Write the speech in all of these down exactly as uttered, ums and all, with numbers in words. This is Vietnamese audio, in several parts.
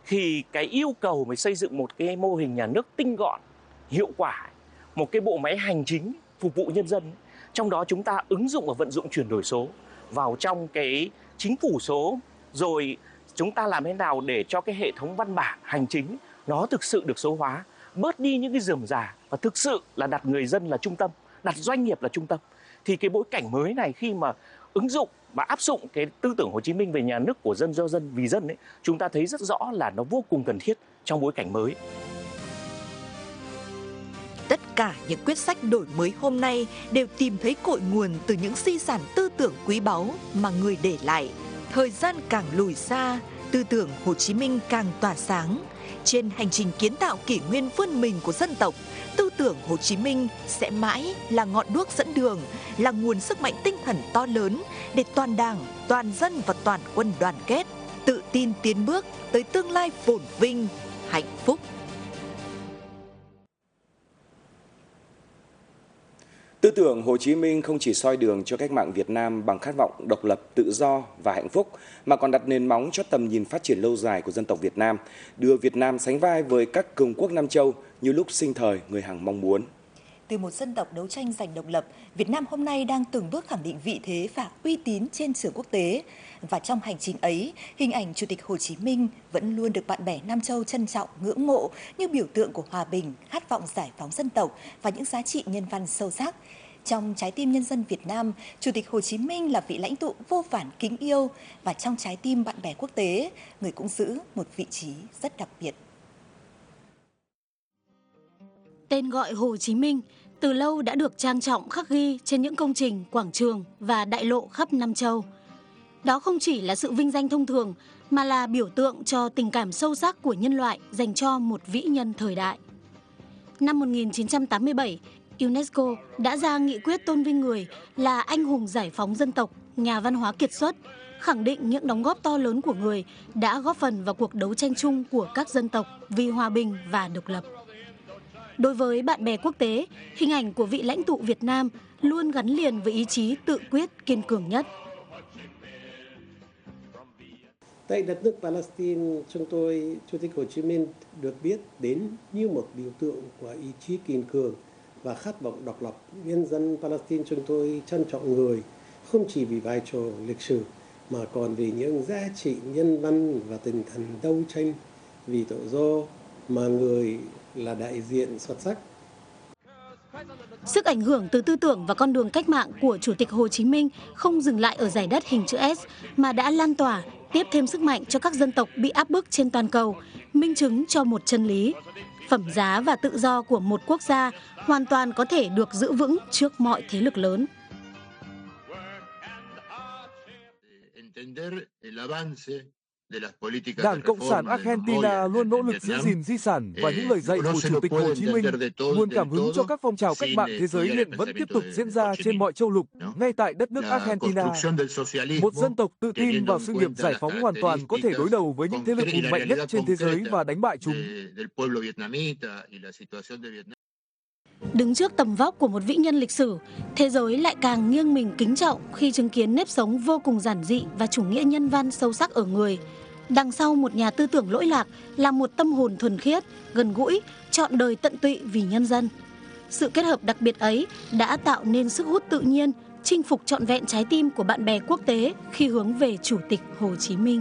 thì cái yêu cầu về xây dựng một cái mô hình nhà nước tinh gọn, hiệu quả, một cái bộ máy hành chính phục vụ nhân dân, trong đó chúng ta ứng dụng và vận dụng chuyển đổi số vào trong cái chính phủ số, rồi chúng ta làm thế nào để cho cái hệ thống văn bản hành chính nó thực sự được số hóa, bớt đi những cái rườm rà và thực sự là đặt người dân là trung tâm, đặt doanh nghiệp là trung tâm. Thì cái bối cảnh mới này khi mà ứng dụng và áp dụng cái tư tưởng Hồ Chí Minh về nhà nước của dân, do dân, vì dân ấy, chúng ta thấy rất rõ là nó vô cùng cần thiết trong bối cảnh mới. Tất cả những quyết sách đổi mới hôm nay đều tìm thấy cội nguồn từ những di sản tư tưởng quý báu mà người để lại. Thời gian càng lùi xa, tư tưởng Hồ Chí Minh càng tỏa sáng. Trên hành trình kiến tạo kỷ nguyên vươn mình của dân tộc, tư tưởng Hồ Chí Minh sẽ mãi là ngọn đuốc dẫn đường, là nguồn sức mạnh tinh thần to lớn để toàn Đảng, toàn dân và toàn quân đoàn kết, tự tin tiến bước tới tương lai phồn vinh, hạnh phúc. Tư tưởng Hồ Chí Minh không chỉ soi đường cho cách mạng Việt Nam bằng khát vọng độc lập, tự do và hạnh phúc, mà còn đặt nền móng cho tầm nhìn phát triển lâu dài của dân tộc Việt Nam, đưa Việt Nam sánh vai với các cường quốc Nam châu như lúc sinh thời người Hằng mong muốn. Từ một dân tộc đấu tranh giành độc lập, Việt Nam hôm nay đang từng bước khẳng định vị thế và uy tín trên trường quốc tế. Và trong hành trình ấy, hình ảnh Chủ tịch Hồ Chí Minh vẫn luôn được bạn bè Nam châu trân trọng, ngưỡng mộ như biểu tượng của hòa bình, khát vọng giải phóng dân tộc và những giá trị nhân văn sâu sắc. Trong trái tim nhân dân Việt Nam, Chủ tịch Hồ Chí Minh là vị lãnh tụ vô vàn kính yêu, và trong trái tim bạn bè quốc tế, người cũng giữ một vị trí rất đặc biệt. Tên gọi Hồ Chí Minh từ lâu đã được trang trọng khắc ghi trên những công trình, quảng trường và đại lộ khắp Nam châu. Đó không chỉ là sự vinh danh thông thường, mà là biểu tượng cho tình cảm sâu sắc của nhân loại dành cho một vĩ nhân thời đại. Năm một nghìn chín trăm tám mươi bảy, UNESCO đã ra nghị quyết tôn vinh người là anh hùng giải phóng dân tộc, nhà văn hóa kiệt xuất, khẳng định những đóng góp to lớn của người đã góp phần vào cuộc đấu tranh chung của các dân tộc vì hòa bình và độc lập. Đối với bạn bè quốc tế, hình ảnh của vị lãnh tụ Việt Nam luôn gắn liền với ý chí tự quyết kiên cường nhất. Tại đất nước Palestine, chúng tôi, Chủ tịch Hồ Chí Minh được biết đến như một biểu tượng của ý chí kiên cường và khát vọng độc lập. Nhân dân Palestine chúng tôi trân trọng người không chỉ vì vai trò lịch sử mà còn vì những giá trị nhân văn và tinh thần đấu tranh vì tự do mà người là đại diện xuất sắc. Sức ảnh hưởng từ tư tưởng và con đường cách mạng của Chủ tịch Hồ Chí Minh không dừng lại ở dải đất hình chữ S mà đã lan tỏa, tiếp thêm sức mạnh cho các dân tộc bị áp bức trên toàn cầu, minh chứng cho một chân lý: phẩm giá và tự do của một quốc gia hoàn toàn có thể được giữ vững trước mọi thế lực lớn. Đảng Cộng sản Argentina luôn nỗ lực giữ gìn di sản và những lời dạy của Chủ tịch Hồ Chí Minh, nguồn cảm hứng cho các phong trào cách mạng thế giới hiện vẫn tiếp tục diễn ra trên mọi châu lục, ngay tại đất nước Argentina. Một dân tộc tự tin vào sự nghiệp giải phóng hoàn toàn có thể đối đầu với những thế lực hùng mạnh nhất trên thế giới và đánh bại chúng. Đứng trước tầm vóc của một vĩ nhân lịch sử, thế giới lại càng nghiêng mình kính trọng khi chứng kiến nếp sống vô cùng giản dị và chủ nghĩa nhân văn sâu sắc ở người. Đằng sau một nhà tư tưởng lỗi lạc là một tâm hồn thuần khiết, gần gũi, trọn đời tận tụy vì nhân dân. Sự kết hợp đặc biệt ấy đã tạo nên sức hút tự nhiên, chinh phục trọn vẹn trái tim của bạn bè quốc tế khi hướng về Chủ tịch Hồ Chí Minh.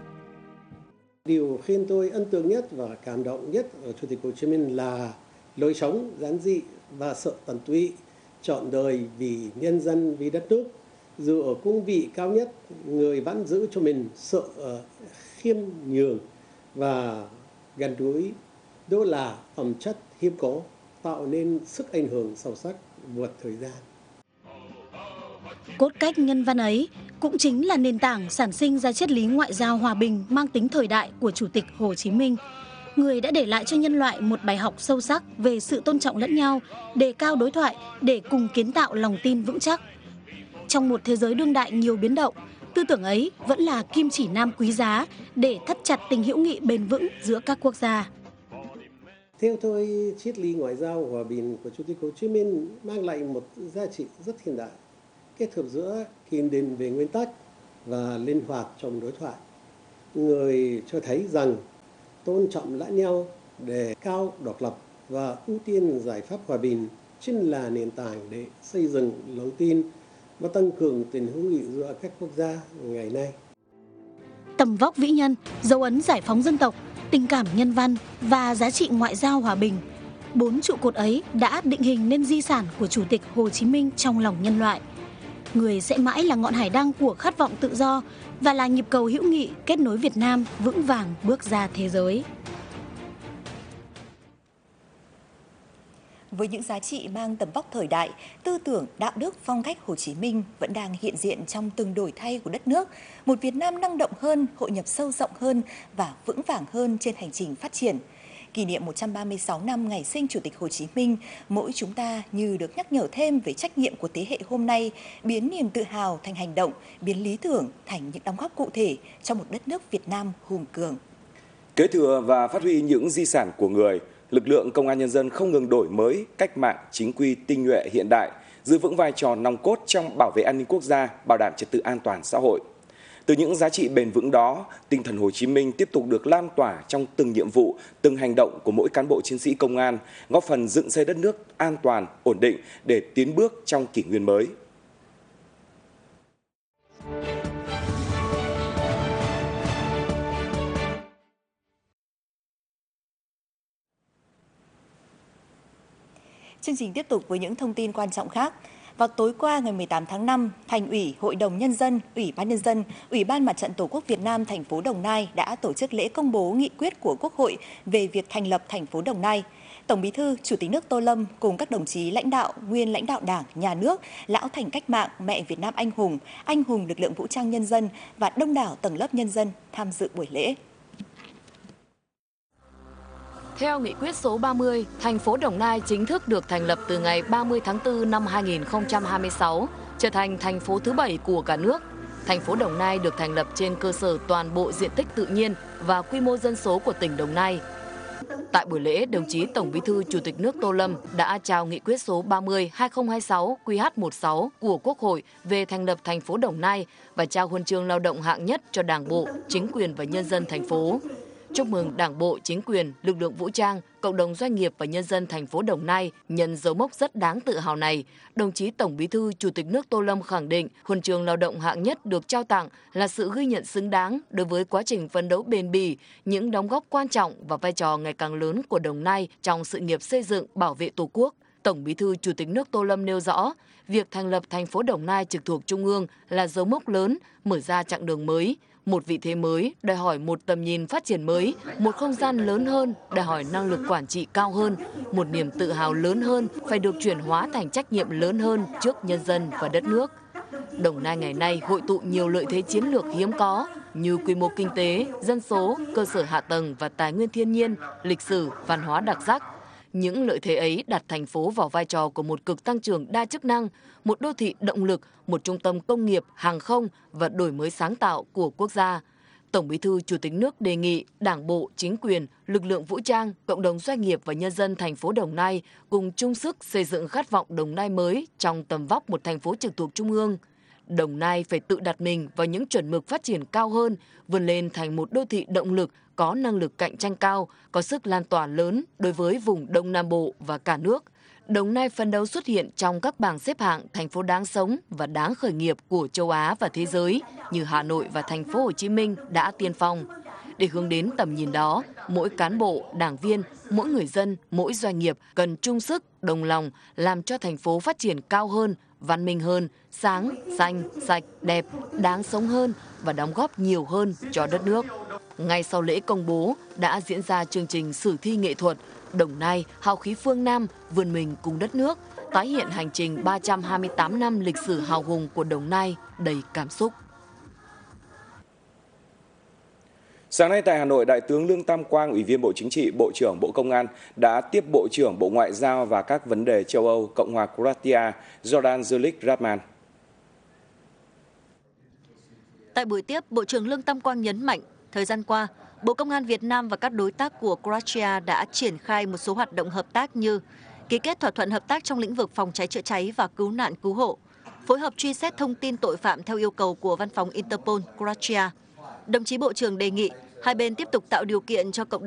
Điều khiến tôi ấn tượng nhất và cảm động nhất ở Chủ tịch Hồ Chí Minh là lối sống giản dị và sự tận tụy, trọn đời vì nhân dân, vì đất nước. Dù ở cương vị cao nhất, người vẫn giữ cho mình sự khiêm nhường và gần gũi. Đó là phẩm chất hiếm có, tạo nên sức ảnh hưởng sâu sắc vượt thời gian. Cốt cách nhân văn ấy cũng chính là nền tảng sản sinh ra triết lý ngoại giao hòa bình mang tính thời đại của Chủ tịch Hồ Chí Minh. Người đã để lại cho nhân loại một bài học sâu sắc về sự tôn trọng lẫn nhau, đề cao đối thoại để cùng kiến tạo lòng tin vững chắc. Trong một thế giới đương đại nhiều biến động, tư tưởng ấy vẫn là kim chỉ nam quý giá để thắt chặt tình hữu nghị bền vững giữa các quốc gia. Theo tôi, triết lý ngoại giao hòa bình của Chủ tịch Hồ Chí Minh mang lại một giá trị rất hiện đại, kết hợp giữa kiên định về nguyên tắc và linh hoạt trong đối thoại. Người cho thấy rằng tôn trọng lẫn nhau, đề cao độc lập và ưu tiên giải pháp hòa bình chính là nền tảng để xây dựng lòng tin và tăng cường tình hữu nghị giữa các quốc gia ngày nay. Tầm vóc vĩ nhân, dấu ấn giải phóng dân tộc, tình cảm nhân văn và giá trị ngoại giao hòa bình. Bốn trụ cột ấy đã định hình nên di sản của Chủ tịch Hồ Chí Minh trong lòng nhân loại. Người sẽ mãi là ngọn hải đăng của khát vọng tự do và là nhịp cầu hữu nghị kết nối Việt Nam vững vàng bước ra thế giới. Với những giá trị mang tầm vóc thời đại, tư tưởng, đạo đức, phong cách Hồ Chí Minh vẫn đang hiện diện trong từng đổi thay của đất nước. Một Việt Nam năng động hơn, hội nhập sâu rộng hơn và vững vàng hơn trên hành trình phát triển. Kỷ niệm một trăm ba mươi sáu năm ngày sinh Chủ tịch Hồ Chí Minh, mỗi chúng ta như được nhắc nhở thêm về trách nhiệm của thế hệ hôm nay, biến niềm tự hào thành hành động, biến lý tưởng thành những đóng góp cụ thể cho một đất nước Việt Nam hùng cường. Kế thừa và phát huy những di sản của người, lực lượng Công an Nhân dân không ngừng đổi mới, cách mạng, chính quy, tinh nhuệ, hiện đại, giữ vững vai trò nòng cốt trong bảo vệ an ninh quốc gia, bảo đảm trật tự an toàn xã hội. Từ những giá trị bền vững đó, tinh thần Hồ Chí Minh tiếp tục được lan tỏa trong từng nhiệm vụ, từng hành động của mỗi cán bộ chiến sĩ công an, góp phần dựng xây đất nước an toàn, ổn định để tiến bước trong kỷ nguyên mới. Chương trình tiếp tục với những thông tin quan trọng khác. Vào tối qua ngày mười tám tháng năm, Thành ủy, Hội đồng Nhân dân, Ủy ban Nhân dân, Ủy ban Mặt trận Tổ quốc Việt Nam thành phố Đồng Nai đã tổ chức lễ công bố nghị quyết của Quốc hội về việc thành lập thành phố Đồng Nai. Tổng Bí thư, Chủ tịch nước Tô Lâm cùng các đồng chí lãnh đạo, nguyên lãnh đạo Đảng, Nhà nước, lão thành cách mạng, mẹ Việt Nam anh hùng, anh hùng lực lượng vũ trang nhân dân và đông đảo tầng lớp nhân dân tham dự buổi lễ. Theo nghị quyết số ba mươi, thành phố Đồng Nai chính thức được thành lập từ ngày ba mươi tháng tư năm hai nghìn không trăm hai mươi sáu, trở thành thành phố thứ bảy của cả nước. Thành phố Đồng Nai được thành lập trên cơ sở toàn bộ diện tích tự nhiên và quy mô dân số của tỉnh Đồng Nai. Tại buổi lễ, đồng chí Tổng Bí thư Chủ tịch nước Tô Lâm đã trao nghị quyết số ba mươi trên hai nghìn không trăm hai mươi sáu Q H mười sáu của Quốc hội về thành lập thành phố Đồng Nai và trao huân chương lao động hạng nhất cho Đảng bộ, chính quyền và nhân dân thành phố. Chúc mừng Đảng bộ, chính quyền, lực lượng vũ trang, cộng đồng doanh nghiệp và nhân dân thành phố Đồng Nai nhân dấu mốc rất đáng tự hào này. Đồng chí Tổng Bí thư Chủ tịch nước Tô Lâm khẳng định huân chương lao động hạng nhất được trao tặng là sự ghi nhận xứng đáng đối với quá trình phấn đấu bền bỉ, những đóng góp quan trọng và vai trò ngày càng lớn của Đồng Nai trong sự nghiệp xây dựng, bảo vệ Tổ quốc. Tổng Bí thư Chủ tịch nước Tô Lâm nêu rõ, việc thành lập thành phố Đồng Nai trực thuộc Trung ương là dấu mốc lớn, mở ra chặng đường mới. Một vị thế mới, đòi hỏi một tầm nhìn phát triển mới, một không gian lớn hơn, đòi hỏi năng lực quản trị cao hơn, một niềm tự hào lớn hơn phải được chuyển hóa thành trách nhiệm lớn hơn trước nhân dân và đất nước. Đồng Nai ngày nay hội tụ nhiều lợi thế chiến lược hiếm có như quy mô kinh tế, dân số, cơ sở hạ tầng và tài nguyên thiên nhiên, lịch sử, văn hóa đặc sắc. Những lợi thế ấy đặt thành phố vào vai trò của một cực tăng trưởng đa chức năng, một đô thị động lực, một trung tâm công nghiệp, hàng không và đổi mới sáng tạo của quốc gia. Tổng Bí thư Chủ tịch nước đề nghị Đảng bộ, chính quyền, lực lượng vũ trang, cộng đồng doanh nghiệp và nhân dân thành phố Đồng Nai cùng chung sức xây dựng khát vọng Đồng Nai mới trong tầm vóc một thành phố trực thuộc Trung ương. Đồng Nai phải tự đặt mình vào những chuẩn mực phát triển cao hơn, vươn lên thành một đô thị động lực, có năng lực cạnh tranh cao, có sức lan tỏa lớn đối với vùng Đông Nam Bộ và cả nước. Đồng Nai phấn đấu xuất hiện trong các bảng xếp hạng thành phố đáng sống và đáng khởi nghiệp của châu Á và thế giới như Hà Nội và thành phố Hồ Chí Minh đã tiên phong. Để hướng đến tầm nhìn đó, mỗi cán bộ, đảng viên, mỗi người dân, mỗi doanh nghiệp cần chung sức, đồng lòng làm cho thành phố phát triển cao hơn, văn minh hơn, sáng, xanh, sạch, đẹp, đáng sống hơn và đóng góp nhiều hơn cho đất nước. Ngay sau lễ công bố đã diễn ra chương trình sử thi nghệ thuật Đồng Nai, hào khí phương Nam, vươn mình cùng đất nước, tái hiện hành trình ba trăm hai mươi tám năm lịch sử hào hùng của Đồng Nai đầy cảm xúc. Sáng nay tại Hà Nội, Đại tướng Lương Tam Quang, Ủy viên Bộ Chính trị, Bộ trưởng Bộ Công an đã tiếp Bộ trưởng Bộ Ngoại giao và các vấn đề châu Âu, Cộng hòa Croatia, Zoran Đilić Radman. Tại buổi tiếp, Bộ trưởng Lương Tam Quang nhấn mạnh, thời gian qua, Bộ Công an Việt Nam và các đối tác của Croatia đã triển khai một số hoạt động hợp tác như ký kết thỏa thuận hợp tác trong lĩnh vực phòng cháy chữa cháy và cứu nạn cứu hộ, phối hợp truy xét thông tin tội phạm theo yêu cầu của Văn phòng Interpol Croatia. Đồng chí Bộ trưởng đề nghị hai bên tiếp tục tạo điều kiện cho cộng